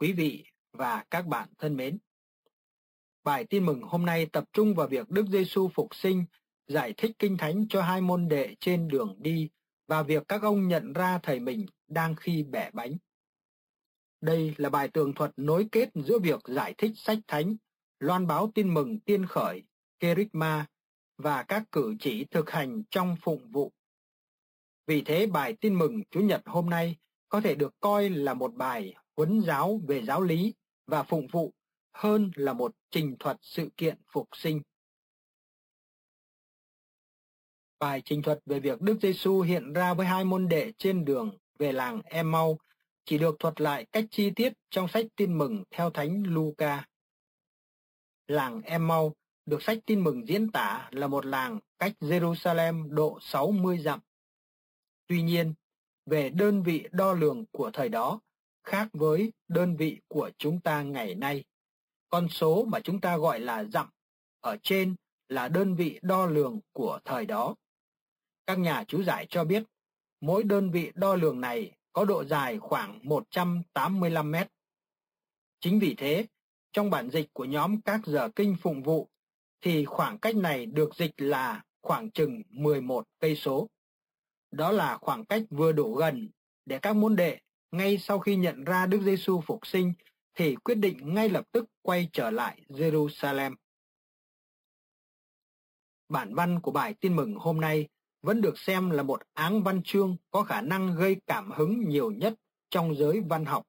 Quý vị và các bạn thân mến, bài tin mừng hôm nay tập trung vào việc Đức Giêsu phục sinh, giải thích Kinh Thánh cho hai môn đệ trên đường đi và việc các ông nhận ra thầy mình đang khi bẻ bánh. Đây là bài tường thuật nối kết giữa việc giải thích sách thánh, loan báo tin mừng tiên khởi, kerygma và các cử chỉ thực hành trong phụng vụ. Vì thế bài tin mừng Chủ nhật hôm nay có thể được coi là một bài huấn giáo về giáo lý và phụng vụ hơn là một trình thuật sự kiện phục sinh. Bài trình thuật về việc Đức Giêsu hiện ra với hai môn đệ trên đường về làng Em-mau chỉ được thuật lại cách chi tiết trong sách tin mừng theo Thánh Luca. Làng Em-mau được sách tin mừng diễn tả là một làng cách Jerusalem độ 60 dặm. Tuy nhiên, về đơn vị đo lường của thời đó khác với đơn vị của chúng ta ngày nay. Con số mà chúng ta gọi là dặm ở trên là đơn vị đo lường của thời đó. Các nhà chú giải cho biết mỗi đơn vị đo lường này có độ dài khoảng 185 mét. Chính vì thế, trong bản dịch của nhóm các giờ kinh phụng vụ thì khoảng cách này được dịch là khoảng chừng 11 cây số. Đó là khoảng cách vừa đủ gần để các môn đệ ngay sau khi nhận ra Đức Giêsu phục sinh thì quyết định ngay lập tức quay trở lại Jerusalem. Bản văn của bài tin mừng hôm nay vẫn được xem là một áng văn chương có khả năng gây cảm hứng nhiều nhất trong giới văn học.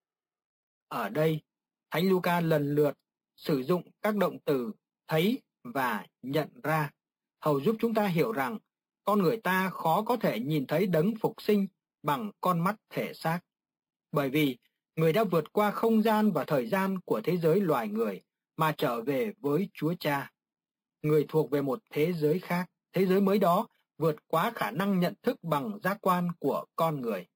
Ở đây, Thánh Luca lần lượt sử dụng các động từ thấy và nhận ra, hầu giúp chúng ta hiểu rằng con người ta khó có thể nhìn thấy đấng phục sinh bằng con mắt thể xác. Bởi vì người đã vượt qua không gian và thời gian của thế giới loài người mà trở về với Chúa Cha. Người thuộc về một thế giới khác, thế giới mới đó vượt quá khả năng nhận thức bằng giác quan của con người.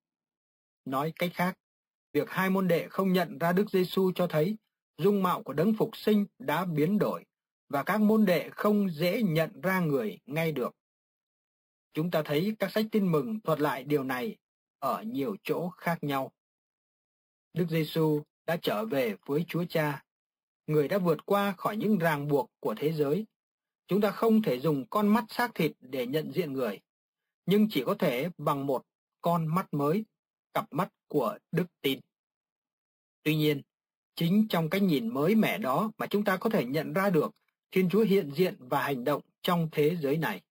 Nói cách khác, việc hai môn đệ không nhận ra Đức Giêsu cho thấy dung mạo của đấng phục sinh đã biến đổi và các môn đệ không dễ nhận ra người ngay được. Chúng ta thấy các sách tin mừng thuật lại điều này ở nhiều chỗ khác nhau. Đức Giêsu đã trở về với Chúa Cha. Người đã vượt qua khỏi những ràng buộc của thế giới. Chúng ta không thể dùng con mắt xác thịt để nhận diện người, nhưng chỉ có thể bằng một con mắt mới, cặp mắt của đức tin. Tuy nhiên, chính trong cái nhìn mới mẻ đó mà chúng ta có thể nhận ra được Thiên Chúa hiện diện và hành động trong thế giới này.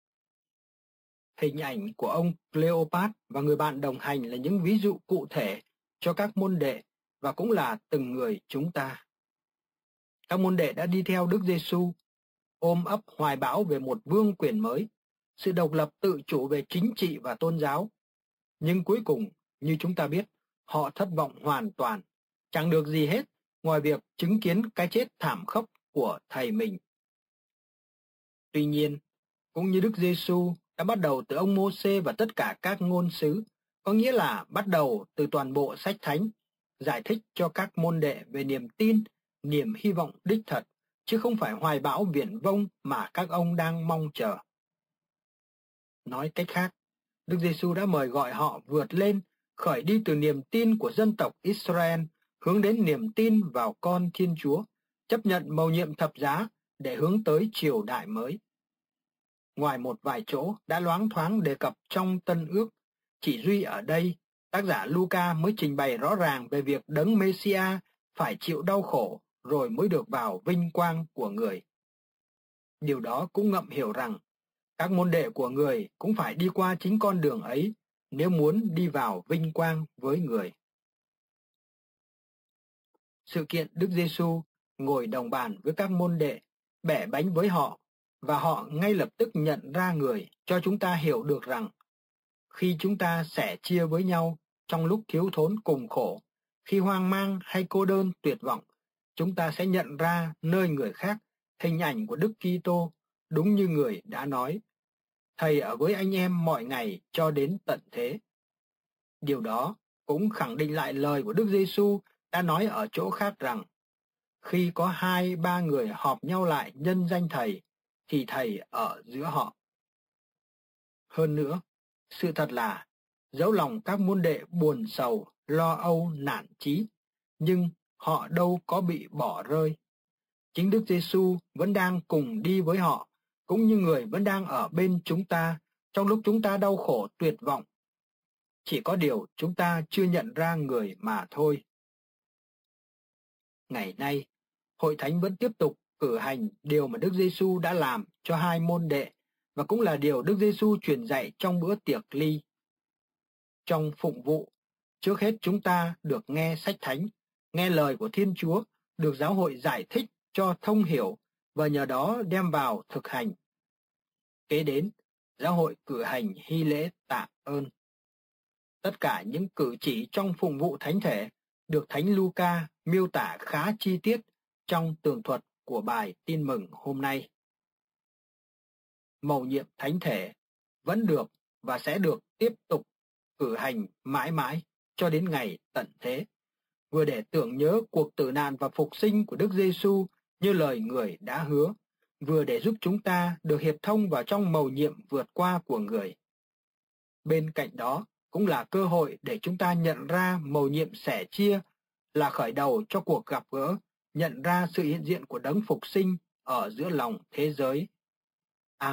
Hình ảnh của ông Cleopat và người bạn đồng hành là những ví dụ cụ thể cho các môn đệ và cũng là từng người chúng ta. Các môn đệ đã đi theo Đức Giêsu, ôm ấp hoài bão về một vương quyền mới, sự độc lập tự chủ về chính trị và tôn giáo. Nhưng cuối cùng, như chúng ta biết, họ thất vọng hoàn toàn, chẳng được gì hết ngoài việc chứng kiến cái chết thảm khốc của thầy mình. Tuy nhiên, cũng như Đức Giêsu đã bắt đầu từ ông Mô-sê và tất cả các ngôn sứ, có nghĩa là bắt đầu từ toàn bộ sách thánh, giải thích cho các môn đệ về niềm tin, niềm hy vọng đích thật, chứ không phải hoài bão viển vông mà các ông đang mong chờ. Nói cách khác, Đức Giêsu đã mời gọi họ vượt lên, khởi đi từ niềm tin của dân tộc Israel, hướng đến niềm tin vào con Thiên Chúa, chấp nhận mầu nhiệm thập giá để hướng tới triều đại mới. Ngoài một vài chỗ đã loáng thoáng đề cập trong Tân Ước, chỉ duy ở đây, tác giả Luca mới trình bày rõ ràng về việc đấng Mêsia phải chịu đau khổ rồi mới được vào vinh quang của người. Điều đó cũng ngậm hiểu rằng các môn đệ của người cũng phải đi qua chính con đường ấy nếu muốn đi vào vinh quang với người. Sự kiện Đức Giêsu ngồi đồng bàn với các môn đệ, bẻ bánh với họ, và họ ngay lập tức nhận ra người cho chúng ta hiểu được rằng khi chúng ta sẻ chia với nhau trong lúc thiếu thốn cùng khổ, khi hoang mang hay cô đơn tuyệt vọng, chúng ta sẽ nhận ra nơi người khác hình ảnh của Đức Kitô, đúng như người đã nói: Thầy ở với anh em mọi ngày cho đến tận thế. Điều đó cũng khẳng định lại lời của Đức Giêsu đã nói ở chỗ khác rằng khi có 2-3 người họp nhau lại nhân danh Thầy, thì Thầy ở giữa họ. Hơn nữa, sự thật là dẫu lòng các môn đệ buồn sầu, lo âu, nản chí, nhưng họ đâu có bị bỏ rơi. Chính Đức Giêsu vẫn đang cùng đi với họ, cũng như Người vẫn đang ở bên chúng ta trong lúc chúng ta đau khổ tuyệt vọng. Chỉ có điều chúng ta chưa nhận ra Người mà thôi. Ngày nay, Hội Thánh vẫn tiếp tục cử hành điều mà Đức Giêsu đã làm cho hai môn đệ, và cũng là điều Đức Giêsu truyền dạy trong bữa tiệc ly. Trong phụng vụ, trước hết chúng ta được nghe sách thánh, nghe lời của Thiên Chúa, được giáo hội giải thích cho thông hiểu và nhờ đó đem vào thực hành. Kế đến, giáo hội cử hành hy lễ tạ ơn. Tất cả những cử chỉ trong phụng vụ thánh thể được Thánh Luca miêu tả khá chi tiết trong tường thuật của bài tin mừng hôm nay. Mầu nhiệm thánh thể vẫn được và sẽ được tiếp tục cử hành mãi mãi cho đến ngày tận thế, vừa để tưởng nhớ cuộc tử nạn và phục sinh của Đức Giêsu như lời Người đã hứa, vừa để giúp chúng ta được hiệp thông vào trong mầu nhiệm vượt qua của Người. Bên cạnh đó cũng là cơ hội để chúng ta nhận ra mầu nhiệm sẻ chia là khởi đầu cho cuộc gặp gỡ, nhận ra sự hiện diện của đấng phục sinh ở giữa lòng thế giới